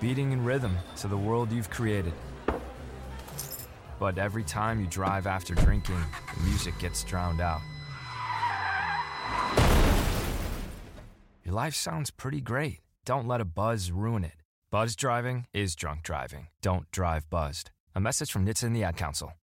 beating in rhythm to the world you've created. But every time you drive after drinking, the music gets drowned out. Your life sounds pretty great. Don't let a buzz ruin it. Buzz driving is drunk driving. Don't drive buzzed. A message from NHTSA and the Ad Council.